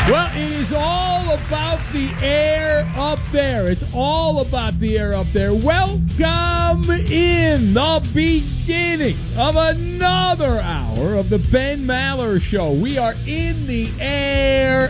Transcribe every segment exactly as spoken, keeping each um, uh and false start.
Well, it is all about the air up there. It's all about the air up there. Welcome in the beginning of another hour of the Ben Maller Show. We are in the air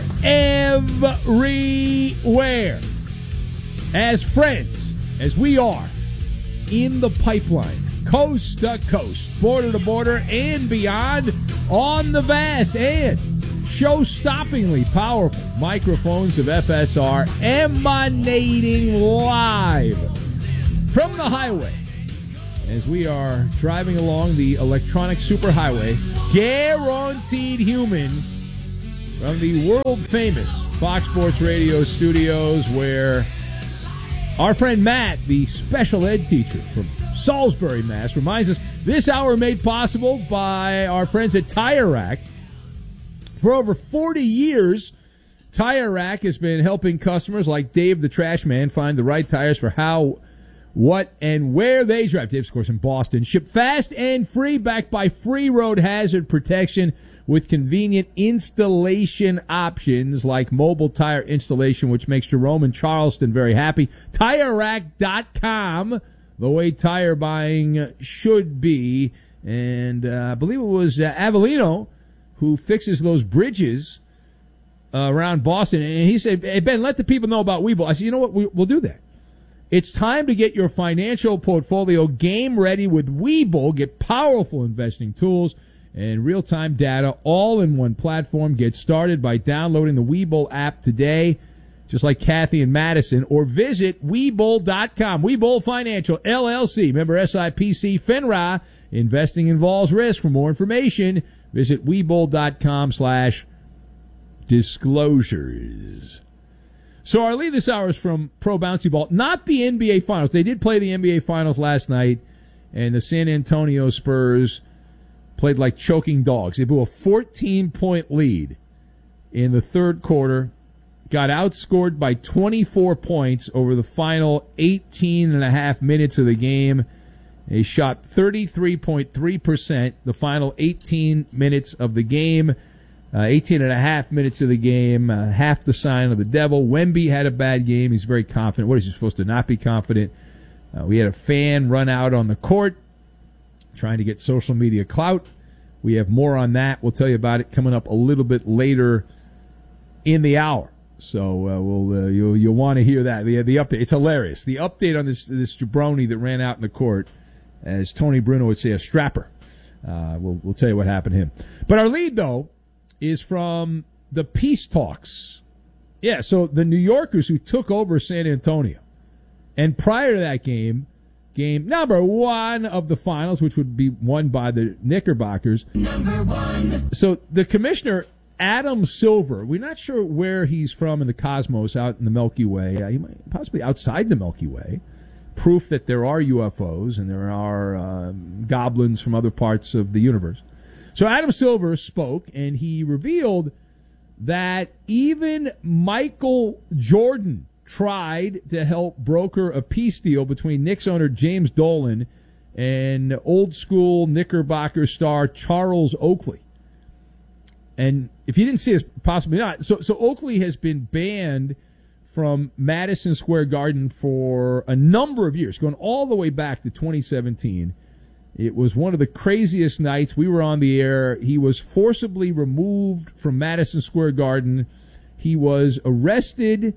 everywhere. As friends, as we are, in the pipeline, coast to coast, border to border, and beyond, on the vast and show-stoppingly powerful microphones of F S R, emanating live from the highway as we are driving along the electronic superhighway, guaranteed human, from the world-famous Fox Sports Radio studios, where our friend Matt, the special ed teacher from Salisbury, Mass, reminds us this hour made possible by our friends at Tire Rack. For over forty years, Tire Rack has been helping customers like Dave the Trash Man find the right tires for how, what, and where they drive. Dave's, of course, in Boston. Ship fast and free, backed by free road hazard protection with convenient installation options like mobile tire installation, which makes Jerome and Charleston very happy. Tire Rack dot com, the way tire buying should be. And uh, I believe it was uh, Avellino who fixes those bridges uh, around Boston. And he said, hey, Ben, let the people know about Webull. I said, you know what? We, we'll do that. It's time to get your financial portfolio game ready with Webull. Get powerful investing tools and real-time data all in one platform. Get started by downloading the Webull app today, just like Kathy and Madison, or visit Webull dot com. Webull Financial, L L C, member S I P C, FINRA. Investing involves risk. For more information, visit Webull dot com slash disclosures. So our lead this hour is from Pro Bouncy Ball, not the N B A Finals. They did play the N B A Finals last night, and the San Antonio Spurs played like choking dogs. They blew a fourteen-point lead in the third quarter, got outscored by twenty-four points over the final eighteen and a half minutes of the game. They shot thirty-three point three percent the final eighteen minutes of the game. Uh, eighteen and a half minutes of the game, uh, half the sign of the devil. Wemby had a bad game. He's very confident. What is he supposed to not be confident? Uh, we had a fan run out on the court trying to get social media clout. We have more on that. We'll tell you about it coming up a little bit later in the hour. So uh, we'll uh, you'll you'll want to hear that. The the update. It's hilarious. The update on this this jabroni that ran out in the court, as Tony Bruno would say, a strapper. Uh, we'll we'll tell you what happened to him. But our lead though is from the peace talks. Yeah. So the New Yorkers who took over San Antonio, and prior to that game, game number one of the finals, which would be won by the Knickerbockers. Number one. So the commissioner, Adam Silver, we're not sure where he's from in the cosmos, out in the Milky Way. Uh, he might possibly outside the Milky Way. Proof that there are U F Os and there are um, goblins from other parts of the universe. So Adam Silver spoke, and he revealed that even Michael Jordan tried to help broker a peace deal between Knicks owner James Dolan and old-school Knickerbocker star Charles Oakley. And if you didn't see this, possibly not. So, so Oakley has been banned from Madison Square Garden for a number of years, going all the way back to twenty seventeen. It was one of the craziest nights. We were on the air. He was forcibly removed from Madison Square Garden. He was arrested,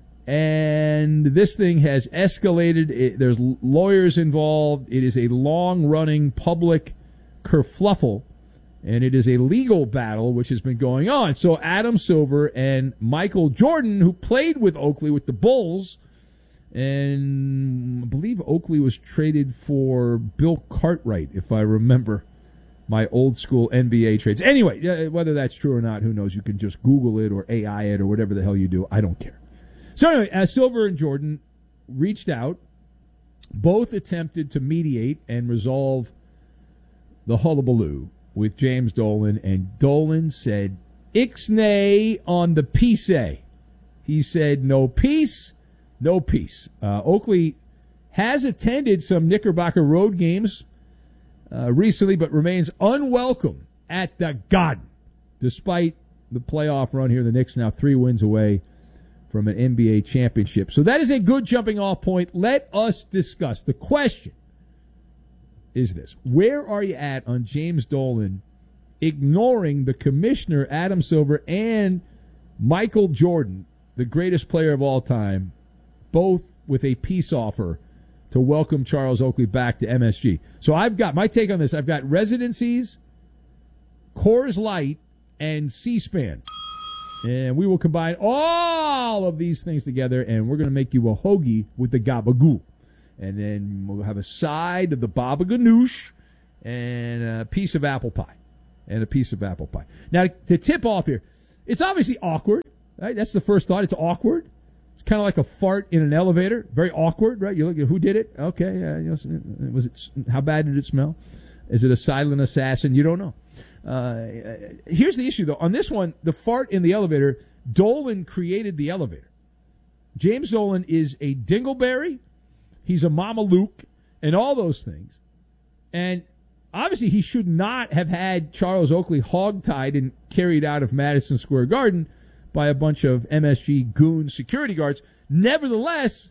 and this thing has escalated. It, there's lawyers involved. It is a long-running public kerfluffle, and it is a legal battle which has been going on. So Adam Silver and Michael Jordan, who played with Oakley with the Bulls, and I believe Oakley was traded for Bill Cartwright, if I remember my old school N B A trades. Anyway, whether that's true or not, who knows? You can just Google it or A I it or whatever the hell you do. I don't care. So anyway, as Silver and Jordan reached out, both attempted to mediate and resolve the hullabaloo with James Dolan, and Dolan said, Ixnay on the peace. He said, no peace, no peace. Uh, Oakley has attended some Knickerbocker road games uh, recently, but remains unwelcome at the Garden, despite the playoff run here. The Knicks now three wins away from an N B A championship. So that is a good jumping off point. Let us discuss. The question is this. Where are you at on James Dolan ignoring the commissioner, Adam Silver, and Michael Jordan, the greatest player of all time, both with a peace offer to welcome Charles Oakley back to M S G? So I've got my take on this. I've got residencies, Coors Light, and C-SPAN. And we will combine all of these things together, and we're going to make you a hoagie with the gabagoo. And then we'll have a side of the baba ganoush and a piece of apple pie. And a piece of apple pie. Now, to tip off here, it's obviously awkward, right? That's the first thought. It's awkward. It's kind of like a fart in an elevator. Very awkward, right? You look at who did it. Okay, uh, you know, was it? How bad did it smell? Is it a silent assassin? You don't know. Uh, here's the issue, though. On this one, the fart in the elevator, Dolan created the elevator. James Dolan is a dingleberry. He's a Mama Luke and all those things. And obviously, he should not have had Charles Oakley hogtied and carried out of Madison Square Garden by a bunch of M S G goon security guards. Nevertheless,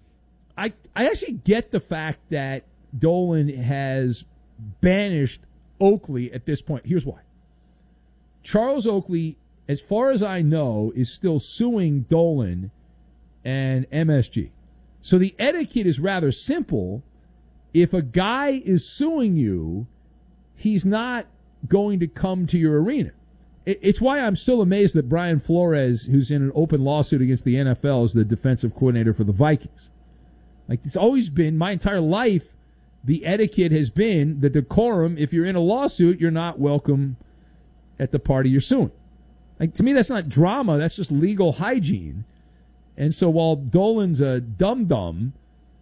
I I actually get the fact that Dolan has banished Oakley at this point. Here's why. Charles Oakley, as far as I know, is still suing Dolan and M S G. So the etiquette is rather simple. If a guy is suing you, he's not going to come to your arena. It's why I'm still amazed that Brian Flores, who's in an open lawsuit against the N F L, is the defensive coordinator for the Vikings. Like, it's always been, my entire life, the etiquette has been the decorum. If you're in a lawsuit, you're not welcome at the party you're suing. Like, to me, that's not drama. That's just legal hygiene. And so while Dolan's a dum-dum,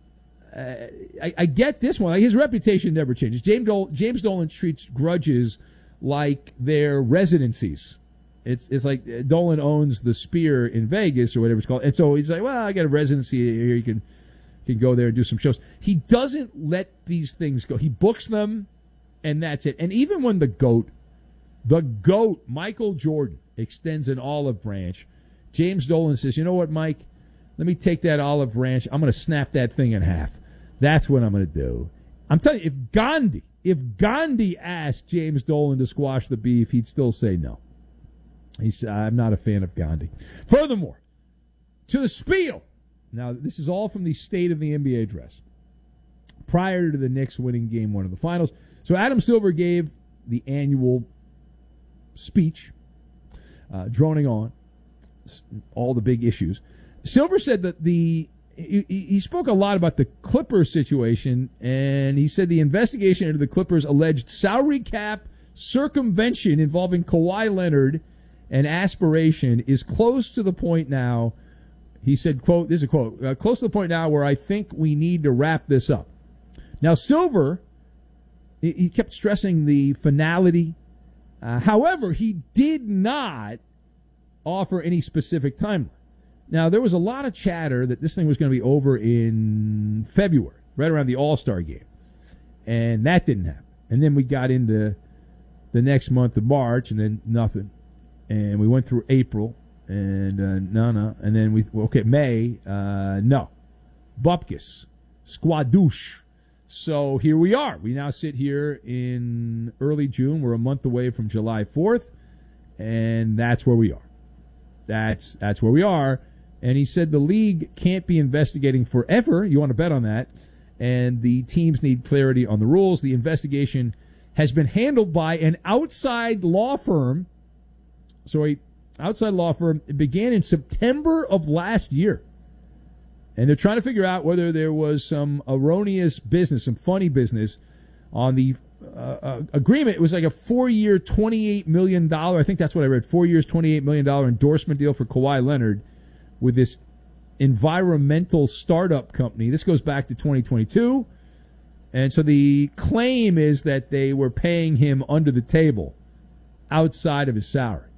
Uh, I, I get this one. Like, his reputation never changes. James, Dol- James Dolan treats grudges like they're residencies. It's it's like Dolan owns the Spear in Vegas or whatever it's called. And so he's like, well, I got a residency here. You can, can go there and do some shows. He doesn't let these things go. He books them, and that's it. And even when the GOAT, the GOAT, Michael Jordan, extends an olive branch, James Dolan says, you know what, Mike? Let me take that olive branch. I'm going to snap that thing in half. That's what I'm going to do. I'm telling you, if Gandhi, if Gandhi asked James Dolan to squash the beef, he'd still say no. He's, I'm not a fan of Gandhi. Furthermore, to the spiel. Now, this is all from the State of the N B A address prior to the Knicks winning game one of the finals. So Adam Silver gave the annual speech, uh, droning on all the big issues. Silver said that the he, he spoke a lot about the Clippers situation, and he said the investigation into the Clippers' alleged salary cap circumvention involving Kawhi Leonard and aspiration is close to the point now. He said, quote, this is a quote, uh, close to the point now where I think we need to wrap this up. Now, Silver, he, he kept stressing the finality. Uh, however, he did not offer any specific timeline. Now, there was a lot of chatter that this thing was going to be over in February, right around the All-Star game. And that didn't happen. And then we got into the next month of March, and then nothing. And we went through April, and uh, no, no. And then we, okay, May, uh, no. Bupkis, squadouche. So here we are. We now sit here in early June. We're a month away from July fourth, and that's where we are. That's that's where we are. And he said the league can't be investigating forever. You want to bet on that. And the teams need clarity on the rules. The investigation has been handled by an outside law firm. So a outside law firm. It began in September of last year. And they're trying to figure out whether there was some erroneous business, some funny business on the uh, uh, agreement. It was like a four-year, twenty-eight million dollars, I think that's what I read, four years, twenty-eight million dollars endorsement deal for Kawhi Leonard with this environmental startup company. This goes back to twenty twenty-two. And so the claim is that they were paying him under the table outside of his salary.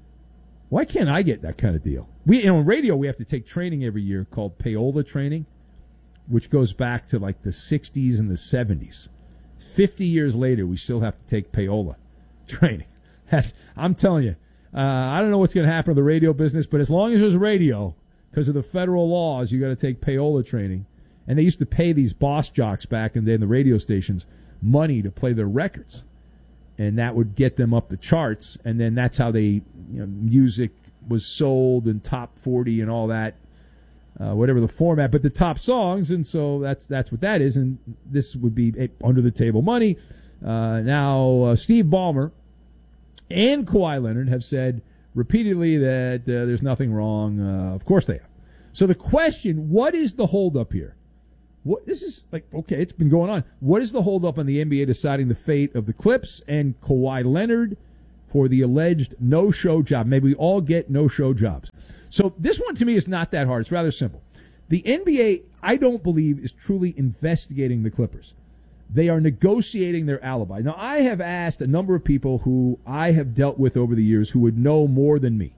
Why can't I get that kind of deal? We, you know, in radio, we have to take training every year called payola training, which goes back to like the sixties and the seventies. Fifty years later, we still have to take payola training. That's, I'm telling you, Uh, I don't know what's going to happen to the radio business, but as long as there's radio, because of the federal laws, you got to take payola training. And they used to pay these boss jocks back in the, in the radio stations money to play their records. And that would get them up the charts. And then that's how they, you know, music was sold and top forty and all that, uh, whatever the format, but the top songs. And so that's that's what that is. And this would be under the table money. Uh, now, uh, Steve Ballmer and Kawhi Leonard have said repeatedly that uh, there's nothing wrong. Uh, of course they have. So the question, what is the holdup here? What, this is like, okay, it's been going on. What is the holdup on the N B A deciding the fate of the Clips and Kawhi Leonard for the alleged no-show job? Maybe we all get no-show jobs. So this one to me is not that hard. It's rather simple. The N B A, I don't believe, is truly investigating the Clippers. They are negotiating their alibi. Now, I have asked a number of people who I have dealt with over the years who would know more than me.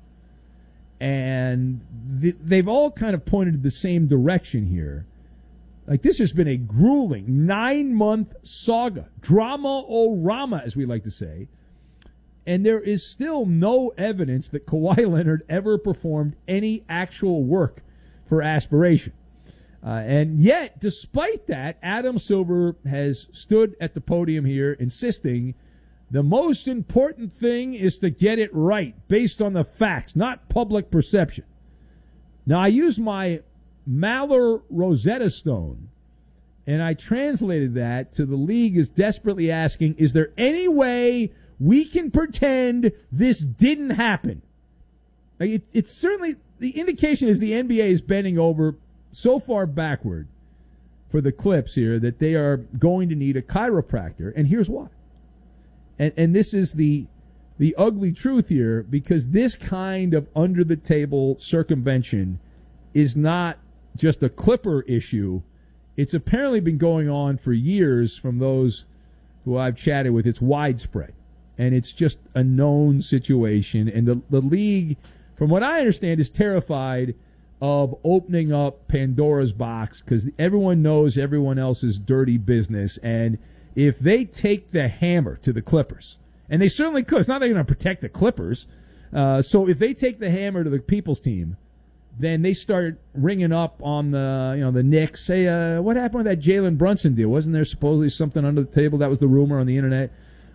And th- they've all kind of pointed the same direction here. Like, this has been a grueling nine-month saga, drama-o-rama, as we like to say, and there is still no evidence that Kawhi Leonard ever performed any actual work for Aspiration. Uh, and yet, despite that, Adam Silver has stood at the podium here insisting the most important thing is to get it right based on the facts, not public perception. Now, I use my Maller Rosetta Stone, and I translated that to the league is desperately asking, is there any way we can pretend this didn't happen? Like it, it's certainly, the indication is the N B A is bending over so far backward for the Clips here that they are going to need a chiropractor, and here's why. And, and this is the the ugly truth here, because this kind of under-the-table circumvention is not just a Clipper issue. It's apparently been going on for years from those who I've chatted with. It's widespread, and it's just a known situation. And the, the league, from what I understand, is terrified of opening up Pandora's box because everyone knows everyone else's dirty business. And if they take the hammer to the Clippers, and they certainly could, it's not that they're going to protect the Clippers. Uh, so if they take the hammer to the People's team, then they start ringing up on the, you know, the Knicks. Say, uh, what happened with that Jalen Brunson deal? Wasn't there supposedly something under the table? That was the rumor on the internet.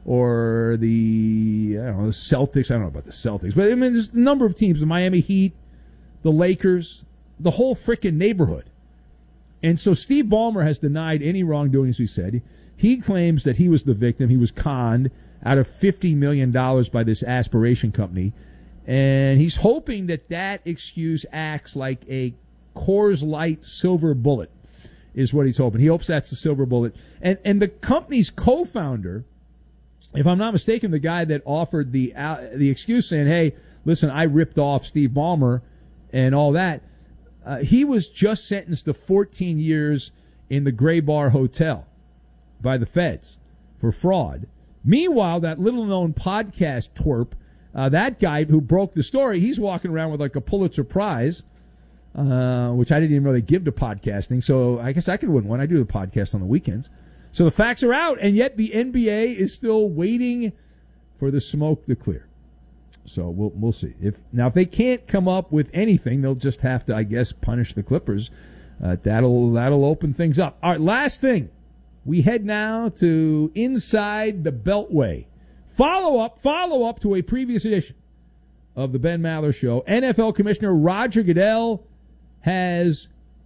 Or the, I don't know, the Celtics. I don't know about the Celtics. But, I mean, there's a number of teams. The Miami Heat, the Lakers, the whole frickin' neighborhood. And so Steve Ballmer has denied any wrongdoing, as we said. He claims that he was the victim. He was conned out of fifty million dollars by this Aspiration company. And he's hoping that that excuse acts like a Coors Light silver bullet is what he's hoping. He hopes that's the silver bullet. And and the company's co-founder, if I'm not mistaken, the guy that offered the uh, the excuse saying, hey, listen, I ripped off Steve Ballmer and all that, uh, he was just sentenced to fourteen years in the Gray Bar Hotel by the feds for fraud. Meanwhile, that little-known podcast twerp, uh, that guy who broke the story, he's walking around with like a Pulitzer Prize, uh, which I didn't even really give to podcasting. So I guess I could win one. I do the podcast on the weekends. So the facts are out, and yet the N B A is still waiting for the smoke to clear. So we'll we'll see. If now if they can't come up with anything, they'll just have to, I guess, punish the Clippers. Uh, that'll that'll open things up. All right, last thing. We head now to Inside the Beltway. Follow up, follow up to a previous edition of the Ben Maller Show. N F L Commissioner Roger Goodell has,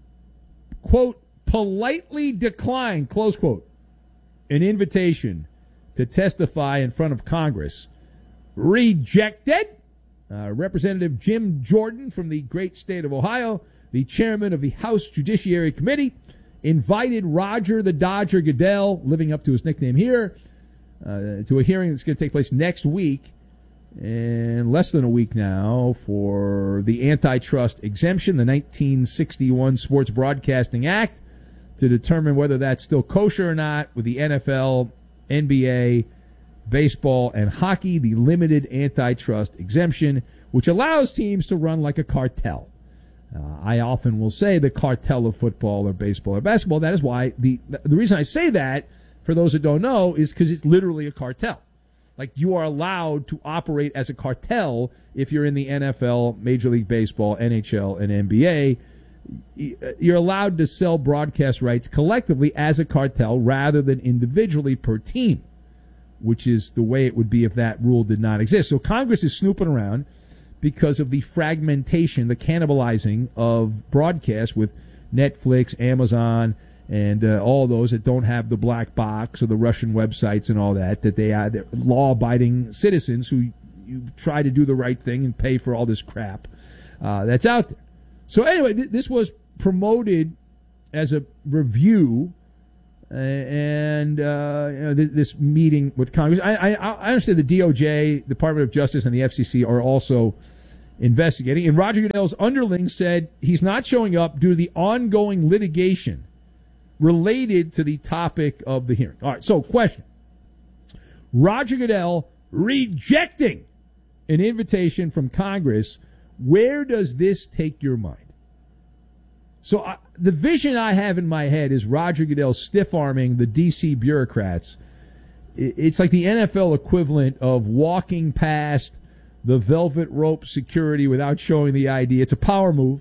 quote, politely declined, close quote, an invitation to testify in front of Congress. Rejected. Uh, Representative Jim Jordan from the great state of Ohio, the chairman of the House Judiciary Committee, invited Roger the Dodger Goodell, living up to his nickname here, uh, to a hearing that's going to take place next week, in less than a week now, for the antitrust exemption, the nineteen sixty-one Sports Broadcasting Act, to determine whether that's still kosher or not with the N F L, N B A, baseball, and hockey, the limited antitrust exemption, which allows teams to run like a cartel. Uh, I often will say the cartel of football or baseball or basketball. That is why the the reason I say that, for those that don't know, is because it's literally a cartel. Like, you are allowed to operate as a cartel if you're in the N F L, Major League Baseball, N H L, and N B A. You're allowed to sell broadcast rights collectively as a cartel rather than individually per team, which is the way it would be if that rule did not exist. So Congress is snooping around because of the fragmentation, the cannibalizing of broadcasts with Netflix, Amazon, and uh, all those that don't have the black box or the Russian websites and all that, that they are law-abiding citizens who you try to do the right thing and pay for all this crap uh, that's out there. So anyway, th- this was promoted as a review uh, and uh, you know, th- this meeting with Congress. I, I, I understand the D O J, Department of Justice, and the F C C are also investigating. And Roger Goodell's underling said he's not showing up due to the ongoing litigation related to the topic of the hearing. All right, so question. Roger Goodell rejecting an invitation from Congress. Where does this take your mind? So uh, the vision I have in my head is Roger Goodell stiff-arming the D C bureaucrats. It's like the N F L equivalent of walking past the velvet rope security without showing the I D. It's a power move,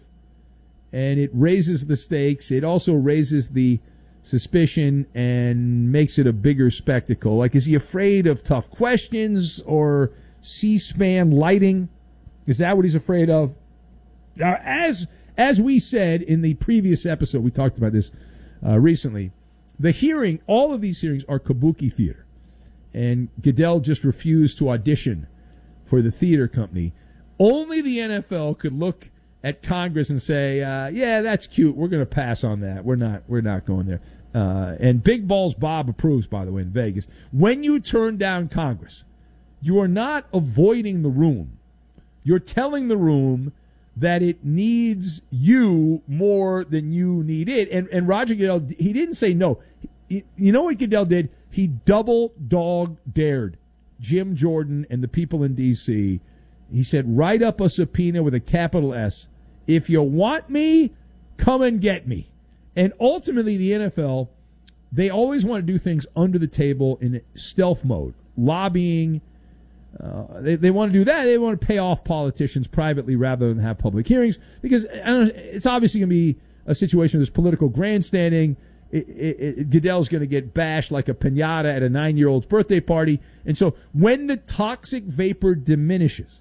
and it raises the stakes. It also raises the suspicion and makes it a bigger spectacle. Like, is he afraid of tough questions or C-SPAN lighting? Is that what he's afraid of? Now, as as we said in the previous episode, we talked about this uh, recently, the hearing, all of these hearings are kabuki theater. And Goodell just refused to audition for the theater company. Only the N F L could look at Congress and say, uh, yeah, that's cute. We're going to pass on that. We're not, we're not going there. Uh, and Big Balls Bob approves, by the way, in Vegas. When you turn down Congress, you are not avoiding the room. You're telling the room that it needs you more than you need it. And, and Roger Goodell, he didn't say no. He, you know what Goodell did? He double dog dared Jim Jordan and the people in D C. He said, write up a subpoena with a capital S. If you want me, come and get me. And ultimately, the N F L, they always want to do things under the table in stealth mode, lobbying. Uh, they, they want to do that. They want to pay off politicians privately rather than have public hearings because I don't know, it's obviously going to be a situation where there's political grandstanding. It, it, it, Goodell's going to get bashed like a piñata at a nine-year-old's birthday party. And so when the toxic vapor diminishes,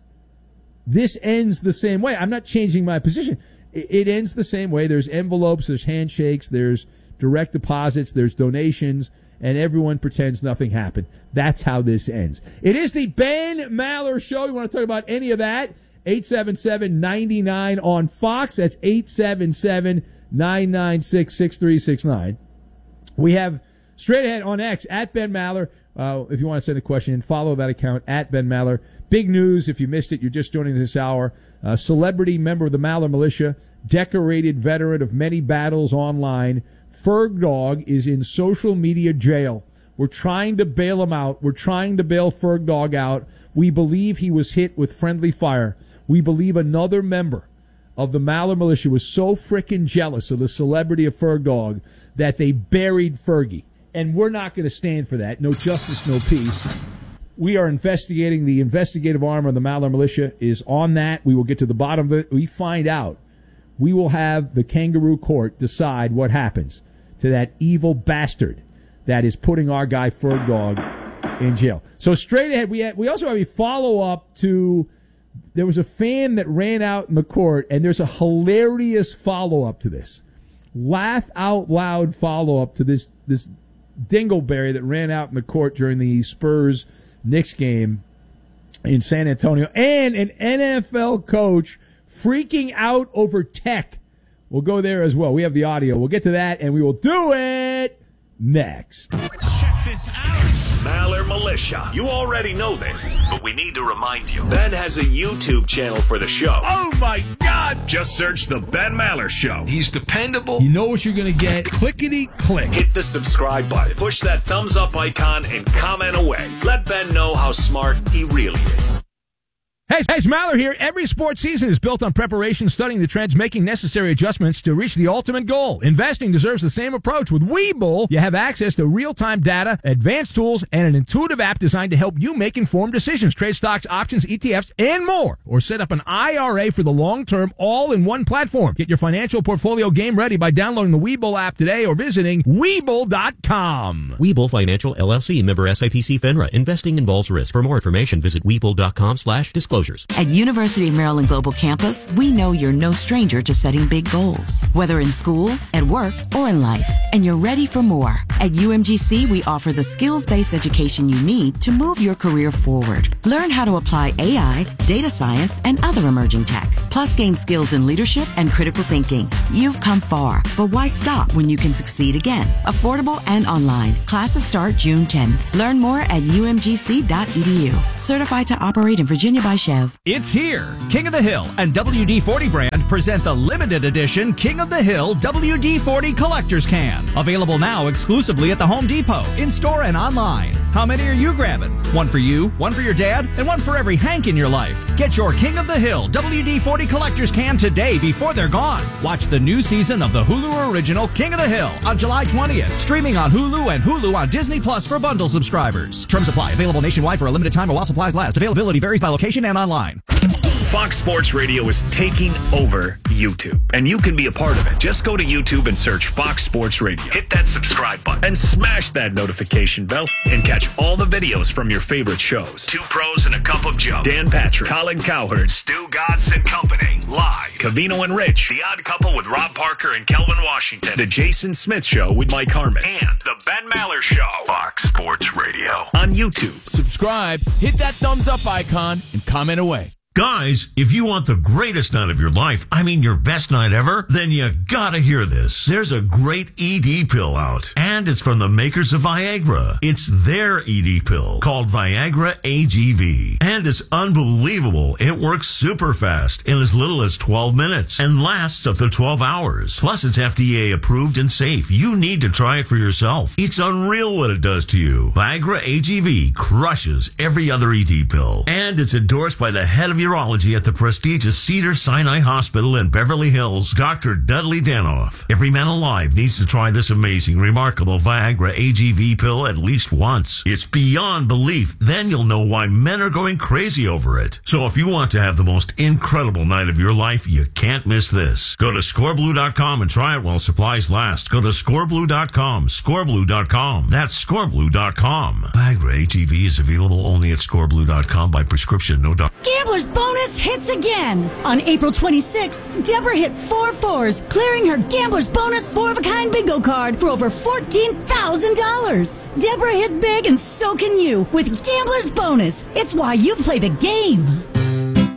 this ends the same way. I'm not changing my position. It, it ends the same way. There's envelopes, there's handshakes, there's direct deposits, there's donations, and everyone pretends nothing happened. That's how this ends. It is the Ben Maller Show. You want to talk about any of that? eight seven seven, nine nine on Fox. That's eight seven seven, nine nine six, six three six nine. We have straight ahead on X, at Ben Maller. Uh, if you want to send a question in, follow that account, at Ben Maller. Big news, if you missed it, you're just joining this hour. Uh, celebrity member of the Maller Militia, decorated veteran of many battles online, Ferg Dog is in social media jail. We're trying to bail him out. We're trying to bail Ferg Dog out. We believe he was hit with friendly fire. We believe another member of the Maller Militia was so frickin' jealous of the celebrity of Ferg Dog that they buried Fergie. And we're not going to stand for that. No justice, no peace. We are investigating. The investigative arm of the Maller Militia is on that. We will get to the bottom of it. We find out. We will have the kangaroo court decide what happens to that evil bastard that is putting our guy Ferg Dog in jail. So straight ahead, we had, we also have a follow-up to, there was a fan that ran out in the court, and there's a hilarious follow-up to this. Laugh out loud follow-up to this, this dingleberry that ran out in the court during the Spurs-Knicks game in San Antonio, and an N F L coach freaking out over tech. We'll go there as well. We have the audio. We'll get to that, and we will do it next. Check this out. Maller Militia. You already know this, but we need to remind you. Ben has a YouTube channel for the show. Oh, my God. Just search The Ben Maller Show. He's dependable. You know what you're going to get. Clickety click. Hit the subscribe button. Push that thumbs up icon and comment away. Let Ben know how smart he really is. Hey, hey, it's Maller here. Every sports season is built on preparation, studying the trends, making necessary adjustments to reach the ultimate goal. Investing deserves the same approach. With Webull, you have access to real-time data, advanced tools, and an intuitive app designed to help you make informed decisions. Trade stocks, options, E T Fs, and more. Or set up an I R A for the long term, all in one platform. Get your financial portfolio game ready by downloading the Webull app today or visiting Webull dot com. Webull Financial, L L C, member S I P C FINRA. Investing involves risk. For more information, visit Webull dot com slash disclosures. At University of Maryland Global Campus, we know you're no stranger to setting big goals, whether in school, at work, or in life, and you're ready for more. At U M G C, we offer the skills-based education you need to move your career forward. Learn how to apply A I, data science, and other emerging tech, plus gain skills in leadership and critical thinking. You've come far, but why stop when you can succeed again? Affordable and online. Classes start June tenth. Learn more at U M G C dot E D U. Certified to operate in Virginia by Chev. It's here. King of the Hill and W D forty brand present the limited edition King of the Hill W D forty Collector's Can. Available now exclusively at the Home Depot, in-store and online. How many are you grabbing? One for you, one for your dad, and one for every Hank in your life. Get your King of the Hill W D forty Collector's Can today before they're gone. Watch the new season of the Hulu original King of the Hill on July twentieth. Streaming on Hulu and Hulu on Disney Plus for bundle subscribers. Terms apply. Available nationwide for a limited time while supplies last. Availability varies by location and online. Fox Sports Radio is taking over YouTube, and you can be a part of it. Just go to YouTube and search Fox Sports Radio. Hit that subscribe button and smash that notification bell and catch all the videos from your favorite shows. Two Pros and a Cup of Joe, Dan Patrick, Colin Cowherd, Stu Godson Company, Live, Cavino and Rich, The Odd Couple with Rob Parker and Kelvin Washington, The Jason Smith Show with Mike Harmon, and The Ben Maller Show. Fox Sports Radio on YouTube. Subscribe, hit that thumbs up icon, and comment away. Guys, if you want the greatest night of your life, I mean your best night ever, then you gotta hear this. There's a great E D pill out, and it's from the makers of Viagra. It's their E D pill called Viagra A G V, and it's unbelievable. It works super fast in as little as twelve minutes and lasts up to twelve hours. Plus, it's F D A approved and safe. You need to try it for yourself. It's unreal what it does to you. Viagra A G V crushes every other E D pill, and it's endorsed by the head of urology at the prestigious Cedars-Sinai Hospital in Beverly Hills, Doctor Dudley Danoff. Every man alive needs to try this amazing, remarkable Viagra A G V pill at least once. It's beyond belief. Then you'll know why men are going crazy over it. So if you want to have the most incredible night of your life, you can't miss this. Go to score blue dot com and try it while supplies last. Go to score blue dot com, score blue dot com. That's score blue dot com. Viagra A G V is available only at score blue dot com by prescription. No doctor. Gambler's Bonus hits again. On April twenty-sixth, Deborah hit four fours, clearing her Gambler's Bonus four-of-a-kind bingo card for over fourteen thousand dollars. Deborah hit big, and so can you with Gambler's Bonus. It's why you play the game.